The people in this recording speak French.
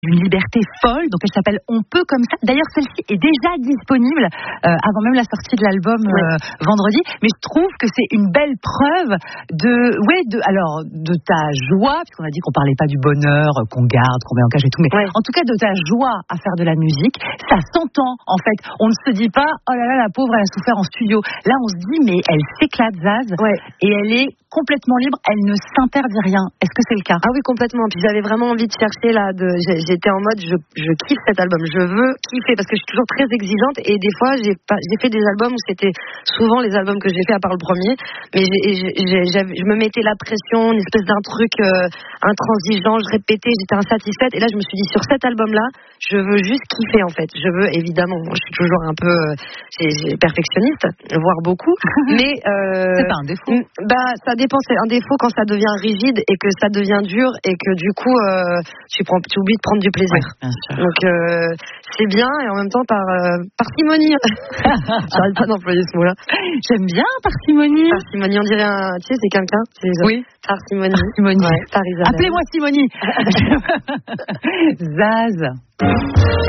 d'une liberté folle, donc elle s'appelle On peut comme ça. D'ailleurs, celle-ci est déjà disponible avant même la sortie de l'album vendredi, mais je trouve que c'est une belle preuve de ta joie, puisqu'on a dit qu'on parlait pas du bonheur qu'on garde, qu'on met en cage et tout, mais en tout cas de ta joie à faire de la musique. Ça s'entend en fait. On ne se dit pas oh là là, la pauvre elle a souffert en studio. Là on se dit mais elle s'éclate, Zaz, et elle est complètement libre, elle ne s'interdit rien. Est-ce que c'est le cas? Ah oui, complètement. Puis j'avais vraiment envie de chercher là, j'étais en mode je kiffe cet album, je veux kiffer parce que je suis toujours très exigeante et des fois j'ai fait des albums où c'était souvent les albums que j'ai fait à part le premier, mais je me mettais la pression, une espèce d'un truc intransigeant, je répétais, j'étais insatisfaite et là je me suis dit sur cet album là, je veux juste kiffer en fait. Je veux évidemment, je suis toujours un peu perfectionniste, voire beaucoup, mais c'est pas un défaut. Ça dépend, c'est un défaut quand ça devient rigide et que ça devient dur et que du coup tu oublies de prendre du plaisir. Donc c'est bien et en même temps par parcimonie. J'arrête pas d'employer ce mot-là. J'aime bien parcimonie. Parcimonie, on dirait c'est quelqu'un. Oui. Parcimonie. Appelez-moi Simonie. Zaz.